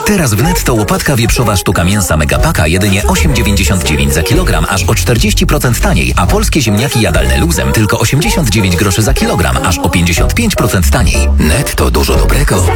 Teraz w Netto łopatka wieprzowa sztuka mięsa Megapaka jedynie 8,99 za kilogram, aż o 40% taniej, a polskie ziemniaki jadalne luzem tylko 89 groszy za kilogram, aż o 55% taniej. Netto, dużo dobrego